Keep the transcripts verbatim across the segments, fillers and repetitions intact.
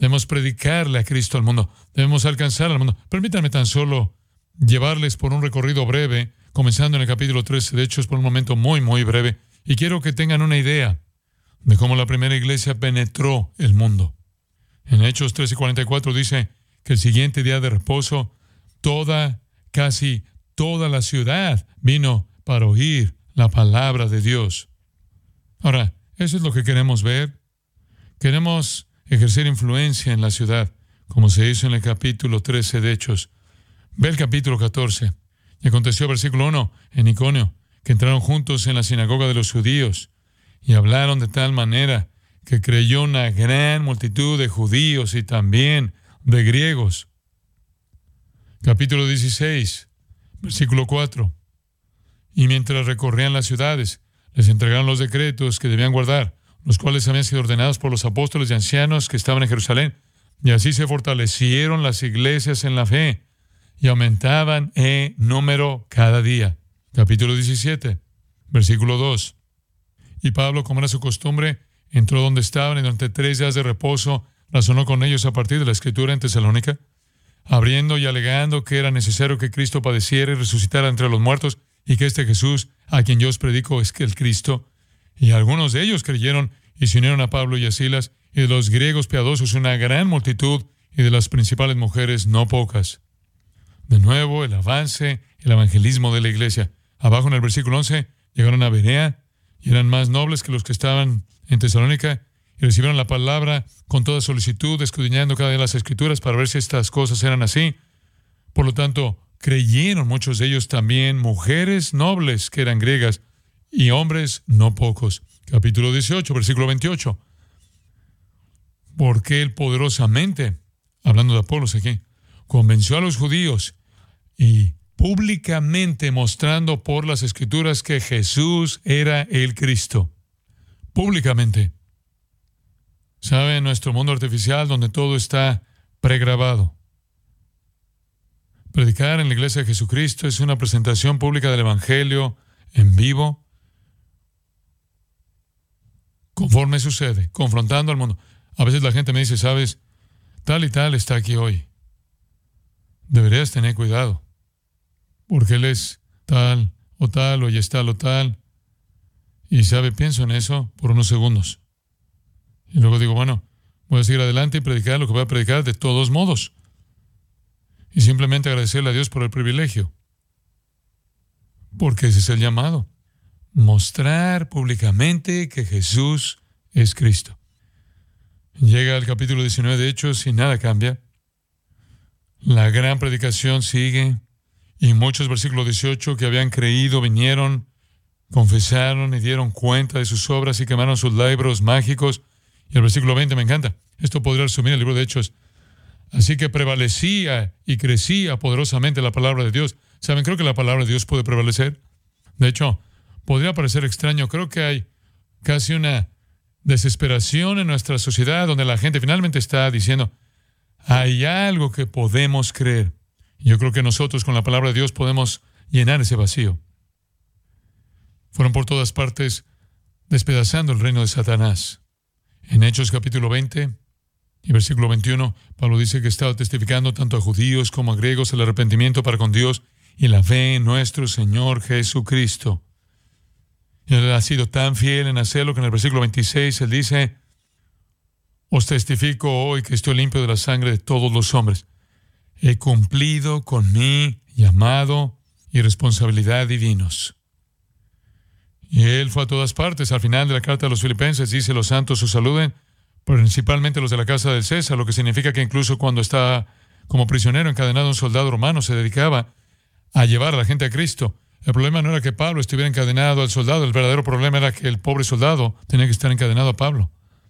Debemos predicarle a Cristo al mundo. Debemos alcanzar al mundo. Permítanme tan solo llevarles por un recorrido breve, comenzando en el capítulo trece de Hechos, por un momento muy, muy breve. Y quiero que tengan una idea de cómo la primera iglesia penetró el mundo. En Hechos trece cuarenta y cuatro dice que el siguiente día de reposo, toda, casi toda la ciudad vino para oír la palabra de Dios. Ahora, eso es lo que queremos ver. Queremos ejercer influencia en la ciudad, como se hizo en el capítulo trece de Hechos. Ve el capítulo catorce. Y aconteció, versículo uno, en Iconio, que entraron juntos en la sinagoga de los judíos y hablaron de tal manera que creyó una gran multitud de judíos y también de griegos. Capítulo dieciséis, versículo cuatro. Y mientras recorrían las ciudades, les entregaron los decretos que debían guardar, los cuales habían sido ordenados por los apóstoles y ancianos que estaban en Jerusalén. Y así se fortalecieron las iglesias en la fe y aumentaban en número cada día. Capítulo diecisiete, versículo dos. Y Pablo, como era su costumbre, entró donde estaban y durante tres días de reposo razonó con ellos a partir de la Escritura en Tesalónica, abriendo y alegando que era necesario que Cristo padeciera y resucitara entre los muertos, y que este Jesús, a quien yo os predico, es que el Cristo. Y algunos de ellos creyeron y se unieron a Pablo y a Silas, y de los griegos piadosos una gran multitud, y de las principales mujeres no pocas. De nuevo, el avance, el evangelismo de la iglesia. Abajo en el versículo once, llegaron a Berea, y eran más nobles que los que estaban en Tesalónica, y recibieron la palabra con toda solicitud, escudriñando cada día las Escrituras para ver si estas cosas eran así. Por lo tanto, creyeron muchos de ellos también, mujeres nobles que eran griegas, y hombres no pocos. Capítulo dieciocho, versículo veintiocho. Porque él poderosamente, hablando de Apolos aquí, convenció a los judíos y públicamente mostrando por las Escrituras que Jesús era el Cristo. Públicamente. ¿Sabe? En nuestro mundo artificial, donde todo está pregrabado, predicar en la iglesia de Jesucristo es una presentación pública del Evangelio en vivo, conforme sucede, confrontando al mundo. A veces la gente me dice, ¿sabes? Tal y tal está aquí hoy. Deberías tener cuidado, porque él es tal o tal, o ya es tal o tal. Y sabe, pienso en eso por unos segundos. Y luego digo, bueno, voy a seguir adelante y predicar lo que voy a predicar de todos modos. Y simplemente agradecerle a Dios por el privilegio. Porque ese es el llamado. Mostrar públicamente que Jesús es Cristo. Llega al capítulo diecinueve de Hechos y nada cambia. La gran predicación sigue. Y muchos, versículo dieciocho, que habían creído, vinieron, confesaron y dieron cuenta de sus obras y quemaron sus libros mágicos. Y el versículo veinte me encanta. Esto podría resumir el libro de Hechos. Así que prevalecía y crecía poderosamente la palabra de Dios. ¿Saben? Creo que la palabra de Dios puede prevalecer. De hecho, podría parecer extraño. Creo que hay casi una desesperación en nuestra sociedad donde la gente finalmente está diciendo, hay algo que podemos creer. Yo creo que nosotros con la palabra de Dios podemos llenar ese vacío. Fueron por todas partes despedazando el reino de Satanás. En Hechos capítulo veinte y versículo veintiuno, Pablo dice que estaba testificando tanto a judíos como a griegos el arrepentimiento para con Dios y la fe en nuestro Señor Jesucristo. Y él ha sido tan fiel en hacerlo que en el versículo veintiséis él dice, os testifico hoy que estoy limpio de la sangre de todos los hombres. He cumplido con mi llamado y responsabilidad divinos. Y él fue a todas partes. Al final de la carta a los Filipenses dice, los santos os saluden, principalmente los de la casa del César, lo que significa que incluso cuando estaba como prisionero encadenado un soldado romano se dedicaba a llevar a la gente a Cristo. El problema no era que Pablo estuviera encadenado al soldado, el verdadero problema era que el pobre soldado tenía que estar encadenado a Pablo.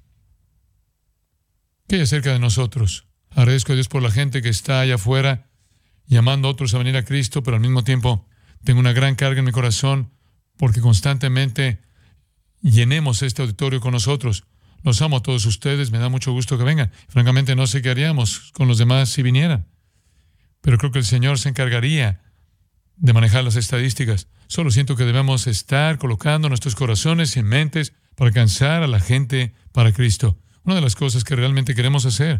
¿Qué hay acerca de nosotros? Agradezco a Dios por la gente que está allá afuera llamando a otros a venir a Cristo, pero al mismo tiempo tengo una gran carga en mi corazón porque constantemente llenemos este auditorio con nosotros. Los amo a todos ustedes, me da mucho gusto que vengan. Francamente no sé qué haríamos con los demás si vinieran, pero creo que el Señor se encargaría de manejar las estadísticas. Solo siento que debemos estar colocando nuestros corazones y mentes para alcanzar a la gente para Cristo. Una de las cosas que realmente queremos hacer